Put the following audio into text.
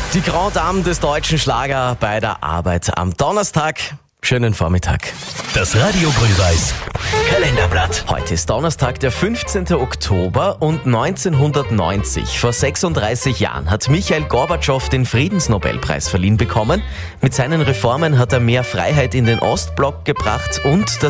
Die Grand Dame des deutschen Schlager bei der Arbeit am Donnerstag. Schönen Vormittag. Das Radio Grün-Weiß Kalenderblatt. Heute ist Donnerstag, der 15. Oktober und 1990, vor 36 Jahren, hat Michail Gorbatschow den Friedensnobelpreis verliehen bekommen. Mit seinen Reformen hat er mehr Freiheit in den Ostblock gebracht und das